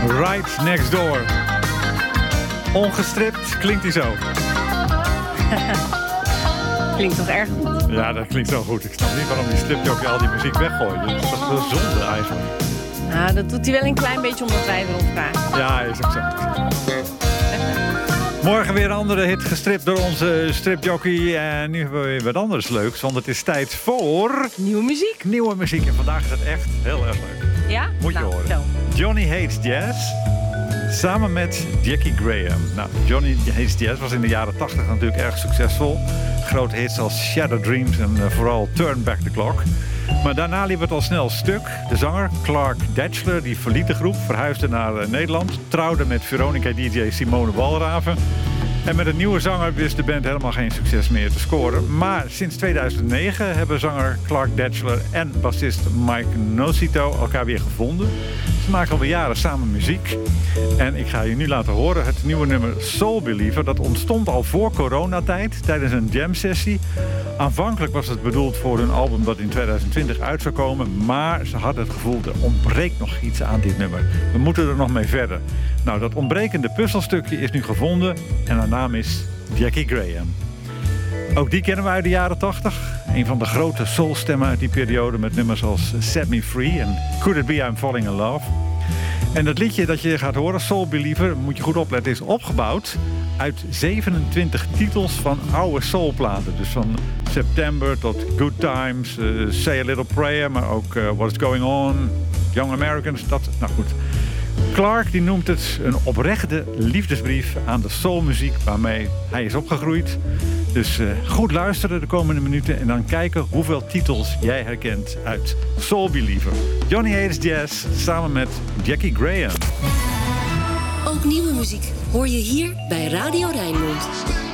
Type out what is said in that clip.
Right Next Door. Ongestript klinkt hij zo. Klinkt toch erg goed? Ja, dat klinkt zo goed. Ik snap niet waarom die stripjockey al die muziek weggooit. Dat is toch wel zonde eigenlijk. Nou, dat doet hij wel een klein beetje omdat wij erom vragen. Ja, is ook zo. Morgen weer een andere hit gestript door onze stripjockey. En nu hebben we weer wat anders leuks. Want het is tijd voor... Nieuwe muziek. Nieuwe muziek. En vandaag is het echt heel erg leuk. Ja? Moet je horen. Zo. Johnny Hates Jazz. Samen met Jackie Graham. Nou, Johnny Hates Jazz was in de jaren 80 natuurlijk erg succesvol. Grote hits als Shattered Dreams en vooral Turn Back the Clock. Maar daarna liep het al snel stuk. De zanger Clark Datchler die verliet de groep, verhuisde naar Nederland. Trouwde met Veronica DJ Simone Walraven. En met een nieuwe zanger wist de band helemaal geen succes meer te scoren. Maar sinds 2009 hebben zanger Clark Datchler en bassist Mike Nocito elkaar weer gevonden. Ze maken alweer jaren samen muziek. En ik ga je nu laten horen het nieuwe nummer Soul Believer. Dat ontstond al voor coronatijd tijdens een jam sessie. Aanvankelijk was het bedoeld voor hun album dat in 2020 uit zou komen. Maar ze hadden het gevoel, er ontbreekt nog iets aan dit nummer. We moeten er nog mee verder. Nou, dat ontbrekende puzzelstukje is nu gevonden. En haar naam is Jackie Graham. Ook die kennen we uit de jaren 80. Een van de grote soulstemmen uit die periode met nummers als Set Me Free en Could It Be I'm Falling in Love. En dat liedje dat je gaat horen, Soul Believer, moet je goed opletten, is opgebouwd uit 27 titels van oude soulplaten. Dus van September tot Good Times, Say a Little Prayer, maar ook What's Going On, Young Americans, dat, nou goed. Clark die noemt het een oprechte liefdesbrief aan de soulmuziek waarmee hij is opgegroeid. Dus goed luisteren de komende minuten en dan kijken hoeveel titels jij herkent uit Soul Believer. Johnny Hates Jazz samen met Jackie Graham. Ook nieuwe muziek hoor je hier bij Radio Rijnmond.